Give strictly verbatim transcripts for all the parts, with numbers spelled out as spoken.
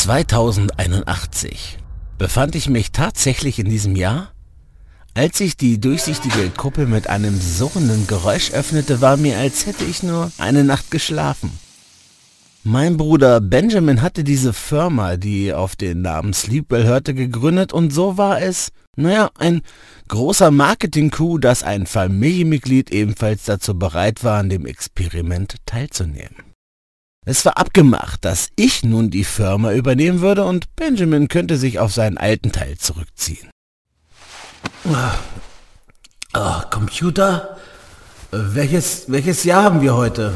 zweitausendeinundachtzig. Befand ich mich tatsächlich in diesem Jahr? Als sich die durchsichtige Kuppel mit einem surrenden Geräusch öffnete, war mir, als hätte ich nur eine Nacht geschlafen. Mein Bruder Benjamin hatte diese Firma, die auf den Namen Sleepwell hörte, gegründet, und so war es, naja, ein großer Marketing-Coup, dass ein Familienmitglied ebenfalls dazu bereit war, an dem Experiment teilzunehmen. Es war abgemacht, dass ich nun die Firma übernehmen würde und Benjamin könnte sich auf seinen alten Teil zurückziehen. Oh, Computer? Welches, welches Jahr haben wir heute?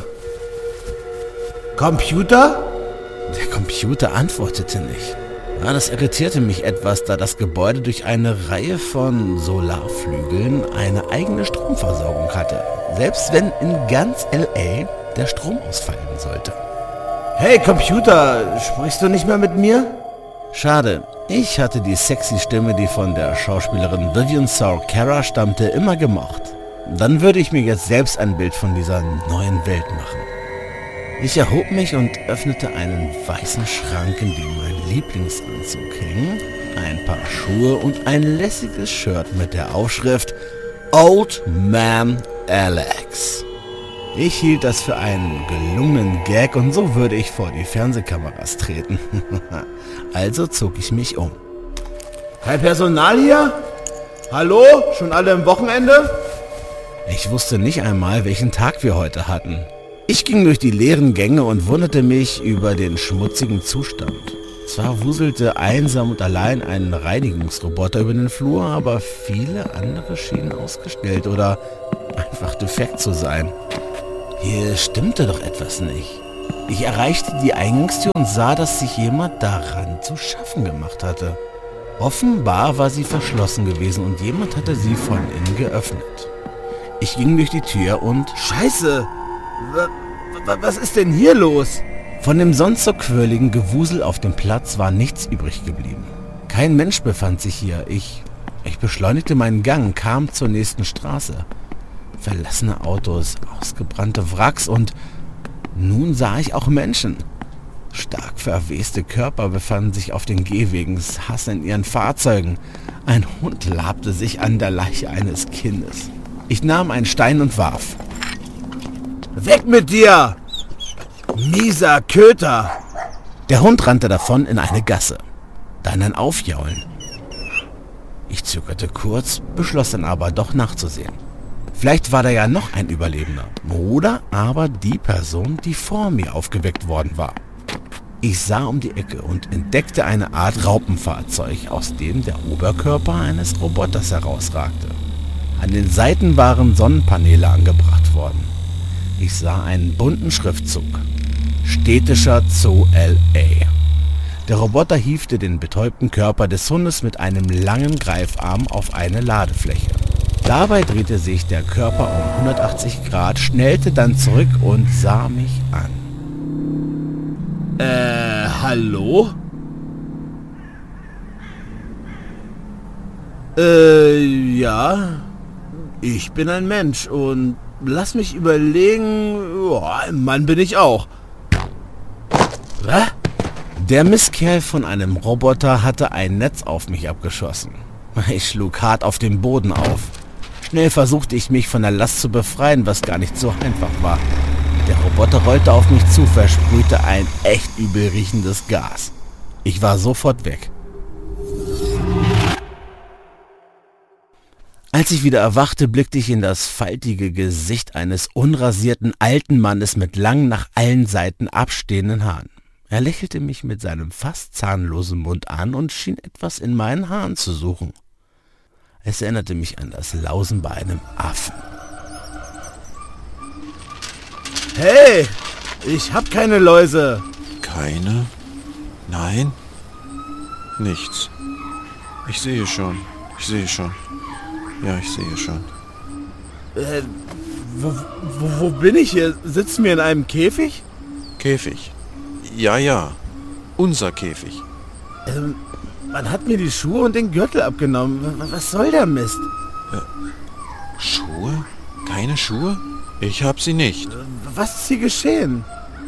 Computer? Der Computer antwortete nicht. Ja, das irritierte mich etwas, da das Gebäude durch eine Reihe von Solarflügeln eine eigene Stromversorgung hatte. Selbst wenn in ganz L A der Strom ausfallen sollte. Hey Computer, sprichst du nicht mehr mit mir? Schade, ich hatte die sexy Stimme, die von der Schauspielerin Vivian Saur-Cara stammte, immer gemocht. Dann würde ich mir jetzt selbst ein Bild von dieser neuen Welt machen. Ich erhob mich und öffnete einen weißen Schrank, in dem mein Lieblingsanzug hing, ein paar Schuhe und ein lässiges Shirt mit der Aufschrift Old Man Alex. Ich hielt das für einen gelungenen Gag und so würde ich vor die Fernsehkameras treten. Also zog ich mich um. Kein Personal hier? Hallo? Schon alle im Wochenende? Ich wusste nicht einmal, welchen Tag wir heute hatten. Ich ging durch die leeren Gänge und wunderte mich über den schmutzigen Zustand. Zwar wuselte einsam und allein ein Reinigungsroboter über den Flur, aber viele andere schienen ausgestellt oder einfach defekt zu sein. Hier stimmte doch etwas nicht. Ich erreichte die Eingangstür und sah, dass sich jemand daran zu schaffen gemacht hatte. Offenbar war sie verschlossen gewesen und jemand hatte sie von innen geöffnet. Ich ging durch die Tür und... Scheiße! Was ist denn hier los? Von dem sonst so quirligen Gewusel auf dem Platz war nichts übrig geblieben. Kein Mensch befand sich hier. Ich, ich beschleunigte meinen Gang, kam zur nächsten Straße. Verlassene Autos, ausgebrannte Wracks und nun sah ich auch Menschen. Stark verweste Körper befanden sich auf den Gehwegen, Hass in ihren Fahrzeugen. Ein Hund labte sich an der Leiche eines Kindes. Ich nahm einen Stein und warf. Weg mit dir! Mieser Köter! Der Hund rannte davon in eine Gasse. Dann ein Aufjaulen. Ich zögerte kurz, beschloss dann aber doch nachzusehen. Vielleicht war da ja noch ein Überlebender. Oder aber die Person, die vor mir aufgeweckt worden war. Ich sah um die Ecke und entdeckte eine Art Raupenfahrzeug, aus dem der Oberkörper eines Roboters herausragte. An den Seiten waren Sonnenpaneele angebracht worden. Ich sah einen bunten Schriftzug. Städtischer Zoo L A. Der Roboter hiefte den betäubten Körper des Hundes mit einem langen Greifarm auf eine Ladefläche. Dabei drehte sich der Körper um hundertachtzig Grad, schnellte dann zurück und sah mich an. Äh, hallo? Äh, ja. Ich bin ein Mensch und lass mich überlegen, oh, ein Mann bin ich auch. Was? Der Mistkerl von einem Roboter hatte ein Netz auf mich abgeschossen. Ich schlug hart auf den Boden auf. Schnell versuchte ich mich von der Last zu befreien, was gar nicht so einfach war. Der Roboter rollte auf mich zu, versprühte ein echt übel riechendes Gas. Ich war sofort weg. Als ich wieder erwachte, blickte ich in das faltige Gesicht eines unrasierten alten Mannes mit langen, nach allen Seiten abstehenden Haaren. Er lächelte mich mit seinem fast zahnlosen Mund an und schien etwas in meinen Haaren zu suchen. Es erinnerte mich an das Lausen bei einem Affen. Hey, ich hab keine Läuse. Keine? Nein? Nichts. Ich sehe schon. Ich sehe schon. Ja, ich sehe schon. Äh, wo, wo, wo bin ich hier? Sitzen wir in einem Käfig? Käfig. Ja, ja. Unser Käfig. Ähm, man hat mir die Schuhe und den Gürtel abgenommen. Was soll der Mist? Äh, Schuhe? Keine Schuhe? Ich hab sie nicht. Was ist hier geschehen?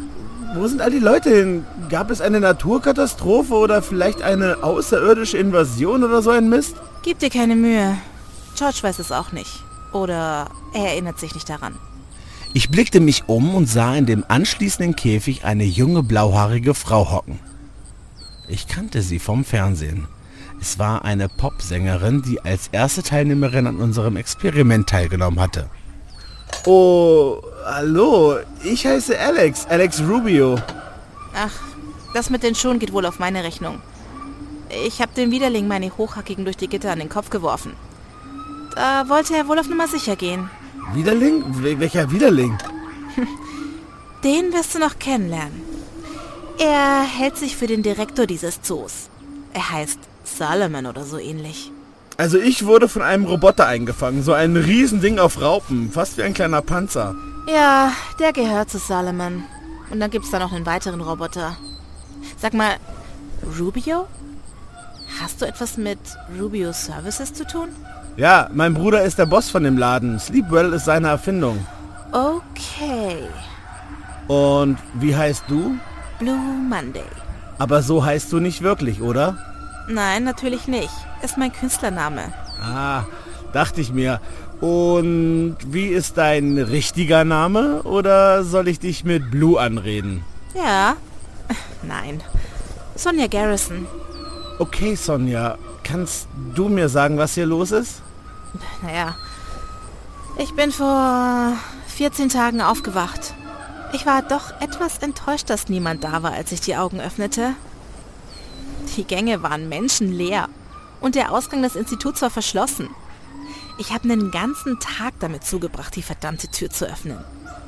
wo sind all die Leute hin? Gab es eine Naturkatastrophe oder vielleicht eine außerirdische Invasion oder so ein Mist? Gib dir keine Mühe. George weiß es auch nicht. Oder er erinnert sich nicht daran. Ich blickte mich um und sah in dem anschließenden Käfig eine junge, blauhaarige Frau hocken. Ich kannte sie vom Fernsehen. Es war eine Popsängerin, die als erste Teilnehmerin an unserem Experiment teilgenommen hatte. Oh, hallo, ich heiße Alex, Alex Rubio. Ach, das mit den Schuhen geht wohl auf meine Rechnung. Ich habe dem Widerling meine Hochhackigen durch die Gitter an den Kopf geworfen. Da wollte er wohl auf Nummer sicher gehen. Widerling? Welcher Widerling? Den wirst du noch kennenlernen. Er hält sich für den Direktor dieses Zoos. Er heißt Solomon oder so ähnlich. Also ich wurde von einem Roboter eingefangen, so ein Riesending auf Raupen, fast wie ein kleiner Panzer. Ja, der gehört zu Solomon. Und dann gibt's da noch einen weiteren Roboter. Sag mal, Rubio? Hast du etwas mit Rubio Services zu tun? Ja, mein Bruder ist der Boss von dem Laden. Sleepwell ist seine Erfindung. Okay. Und wie heißt du? Blue Monday. Aber so heißt du nicht wirklich, oder? Nein, natürlich nicht. Ist mein Künstlername. Ah, dachte ich mir. Und wie ist dein richtiger Name? Oder soll ich dich mit Blue anreden? Ja. Nein. Sonja Garrison. Okay, Sonja. Kannst du mir sagen, was hier los ist? Naja, ich bin vor vierzehn Tagen aufgewacht. Ich war doch etwas enttäuscht, dass niemand da war, als ich die Augen öffnete. Die Gänge waren menschenleer und der Ausgang des Instituts war verschlossen. Ich habe einen ganzen Tag damit zugebracht, die verdammte Tür zu öffnen.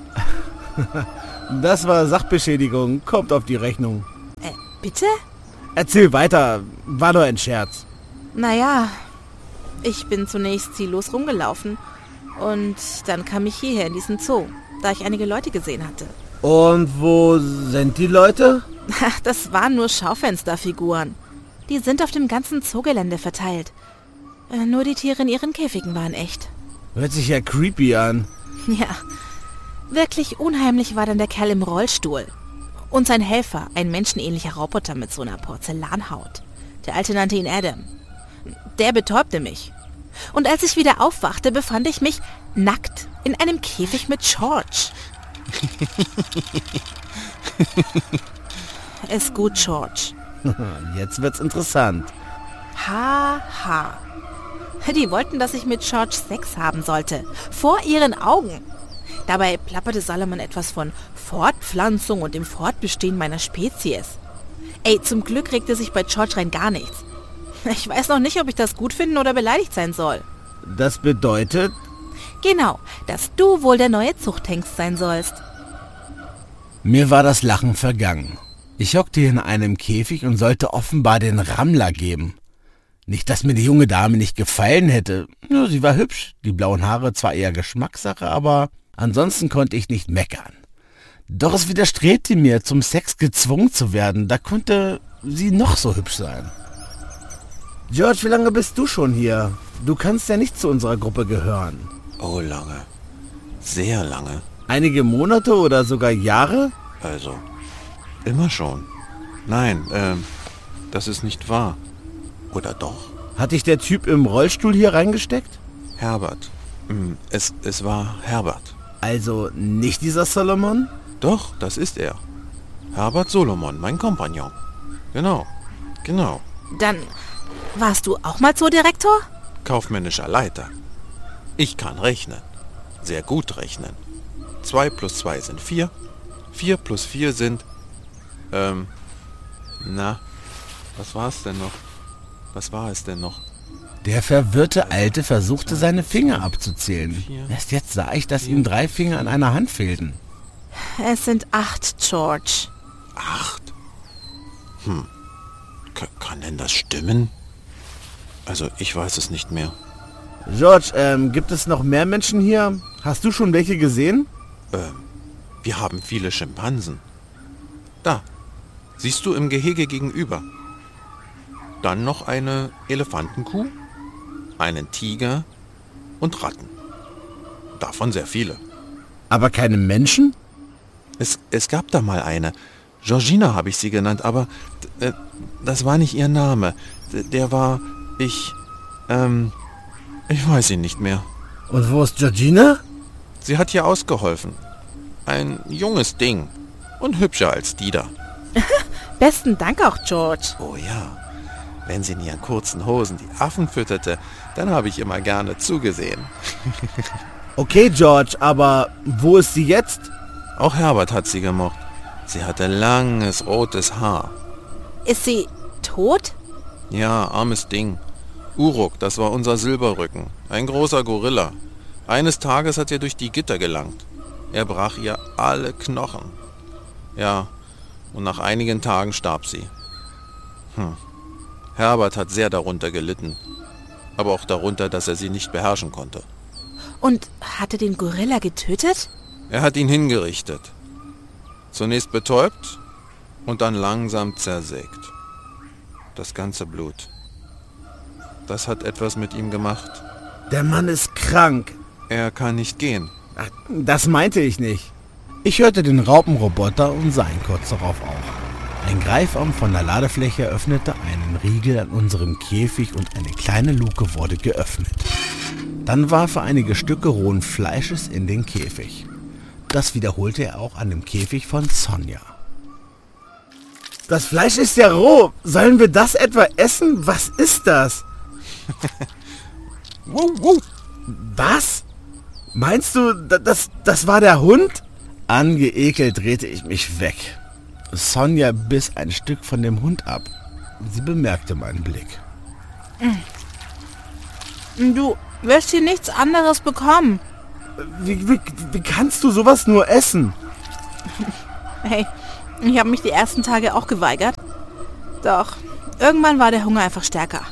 Das war Sachbeschädigung, kommt auf die Rechnung. Äh, bitte? Erzähl weiter, war nur ein Scherz. Naja, ich bin zunächst ziellos rumgelaufen und dann kam ich hierher in diesen Zoo, da ich einige Leute gesehen hatte. Und wo sind die Leute? Ach, das waren nur Schaufensterfiguren. Die sind auf dem ganzen Zoogelände verteilt. Äh, nur die Tiere in ihren Käfigen waren echt. Hört sich ja creepy an. Ja, wirklich unheimlich war dann der Kerl im Rollstuhl. Und sein Helfer, ein menschenähnlicher Roboter mit so einer Porzellanhaut. Der Alte nannte ihn Adam. Der betäubte mich. Und als ich wieder aufwachte, befand ich mich nackt in einem Käfig mit George. Ist gut, George. Jetzt wird's interessant. Ha, ha. Die wollten, dass ich mit George Sex haben sollte. Vor ihren Augen. Dabei plapperte Solomon etwas von Fortpflanzung und dem Fortbestehen meiner Spezies. Ey, zum Glück regte sich bei George rein gar nichts. Ich weiß noch nicht, ob ich das gut finden oder beleidigt sein soll. Das bedeutet? Genau, dass du wohl der neue Zuchthengst sein sollst. Mir war das Lachen vergangen. Ich hockte in einem Käfig und sollte offenbar den Rammler geben. Nicht, dass mir die junge Dame nicht gefallen hätte. Ja, sie war hübsch, die blauen Haare zwar eher Geschmackssache, aber ansonsten konnte ich nicht meckern. Doch es widerstrebte mir, zum Sex gezwungen zu werden. Da konnte sie noch so hübsch sein. George, wie lange bist du schon hier? Du kannst ja nicht zu unserer Gruppe gehören. Oh, lange. Sehr lange. Einige Monate oder sogar Jahre? Also, immer schon. Nein, ähm, das ist nicht wahr. Oder doch? Hat dich der Typ im Rollstuhl hier reingesteckt? Herbert. Hm, Es, es war Herbert. Also nicht dieser Solomon? Doch, das ist er. Herbert Solomon, mein Kompagnon. Genau, genau. Dann warst du auch mal Zoodirektor? Kaufmännischer Leiter. Ich kann rechnen. Sehr gut rechnen. Zwei plus zwei sind vier. Vier plus vier sind... Ähm... Na, was war es denn noch? Was war es denn noch? Der verwirrte Alte versuchte, seine Finger abzuzählen. Erst jetzt sah ich, dass ihm drei Finger an einer Hand fehlten. Es sind acht, George. Acht? Hm. K- kann denn das stimmen? Also, ich weiß es nicht mehr. George, ähm, gibt es noch mehr Menschen hier? Hast du schon welche gesehen? Ähm, wir haben viele Schimpansen. Da. Siehst du im Gehege gegenüber. Dann noch eine Elefantenkuh, einen Tiger und Ratten. Davon sehr viele. Aber keine Menschen? Es, es gab da mal eine. Georgina habe ich sie genannt, aber äh, das war nicht ihr Name. D- der war... Ich... Ähm... Ich weiß ihn nicht mehr. Und wo ist Georgina? Sie hat hier ausgeholfen. Ein junges Ding. Und hübscher als die da. Besten Dank auch, George. Oh ja. Wenn sie in ihren kurzen Hosen die Affen fütterte, dann habe ich immer gerne zugesehen. Okay, George, aber wo ist sie jetzt? Auch Herbert hat sie gemocht. Sie hatte langes, rotes Haar. Ist sie tot? Ja, armes Ding. Uruk, das war unser Silberrücken. Ein großer Gorilla. Eines Tages hat er durch die Gitter gelangt. Er brach ihr alle Knochen. Ja, und nach einigen Tagen starb sie. Hm. Herbert hat sehr darunter gelitten. Aber auch darunter, dass er sie nicht beherrschen konnte. Und hat er den Gorilla getötet? Er hat ihn hingerichtet. Zunächst betäubt und dann langsam zersägt. Das ganze Blut. Das hat etwas mit ihm gemacht. Der Mann ist krank. Er kann nicht gehen. Ach, das meinte ich nicht. Ich hörte den Raupenroboter und sah ihn kurz darauf auch. Ein Greifarm von der Ladefläche öffnete einen Riegel an unserem Käfig und eine kleine Luke wurde geöffnet. Dann warf er einige Stücke rohen Fleisches in den Käfig. Das wiederholte er auch an dem Käfig von Sonja. Das Fleisch ist ja roh. Sollen wir das etwa essen? Was ist das? Wuh, wuh. Was? Meinst du, das, das war der Hund? Angeekelt drehte ich mich weg. Sonja biss ein Stück von dem Hund ab. Sie bemerkte meinen Blick. Du wirst hier nichts anderes bekommen. Wie, wie, wie kannst du sowas nur essen? Hey, ich habe mich die ersten Tage auch geweigert. Doch, irgendwann war der Hunger einfach stärker.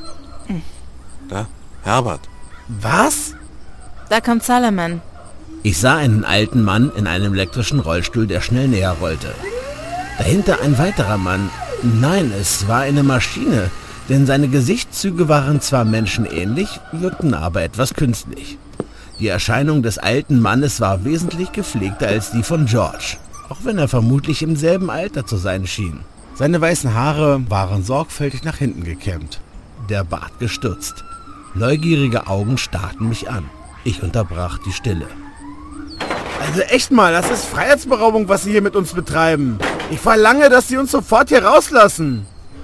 Da, Herbert. Was? Da kommt Solomon. Ich sah einen alten Mann in einem elektrischen Rollstuhl, der schnell näher rollte. Dahinter ein weiterer Mann. Nein, es war eine Maschine, denn seine Gesichtszüge waren zwar menschenähnlich, wirkten aber etwas künstlich. Die Erscheinung des alten Mannes war wesentlich gepflegter als die von George, auch wenn er vermutlich im selben Alter zu sein schien. Seine weißen Haare waren sorgfältig nach hinten gekämmt, der Bart gestutzt. Neugierige Augen starrten mich an. Ich unterbrach die Stille. Also echt mal, das ist Freiheitsberaubung, was Sie hier mit uns betreiben. Ich verlange, dass Sie uns sofort hier rauslassen.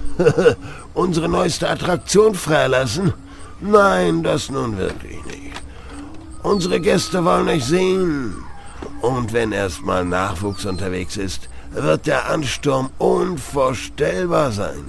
Unsere neueste Attraktion freilassen? Nein, das nun wirklich nicht. Unsere Gäste wollen euch sehen. Und wenn erstmal Nachwuchs unterwegs ist, wird der Ansturm unvorstellbar sein.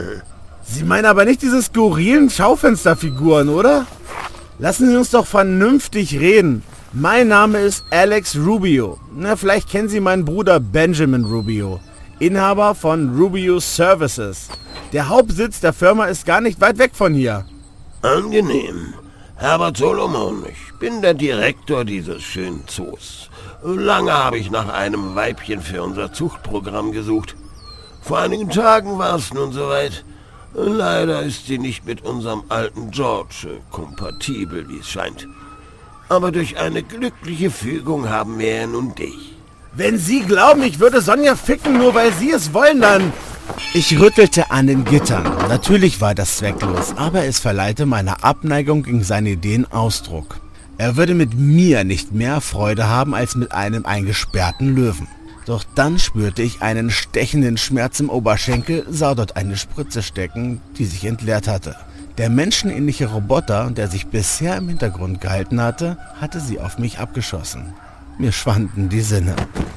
Sie meinen aber nicht diese skurrilen Schaufensterfiguren, oder? Lassen Sie uns doch vernünftig reden. Mein Name ist Alex Rubio. Na, vielleicht kennen Sie meinen Bruder Benjamin Rubio, Inhaber von Rubio Services. Der Hauptsitz der Firma ist gar nicht weit weg von hier. Angenehm. Herbert Solomon, ich bin der Direktor dieses schönen Zoos. Lange habe ich nach einem Weibchen für unser Zuchtprogramm gesucht. Vor einigen Tagen war es nun soweit. Leider ist sie nicht mit unserem alten George kompatibel, wie es scheint. Aber durch eine glückliche Fügung haben wir ja nun dich. Wenn Sie glauben, ich würde Sonja ficken, nur weil Sie es wollen, dann... Ich rüttelte an den Gittern. Natürlich war das zwecklos, aber es verleihte meiner Abneigung gegen seine Ideen Ausdruck. Er würde mit mir nicht mehr Freude haben als mit einem eingesperrten Löwen. Doch dann spürte ich einen stechenden Schmerz im Oberschenkel, sah dort eine Spritze stecken, die sich entleert hatte. Der menschenähnliche Roboter, der sich bisher im Hintergrund gehalten hatte, hatte sie auf mich abgeschossen. Mir schwanden die Sinne.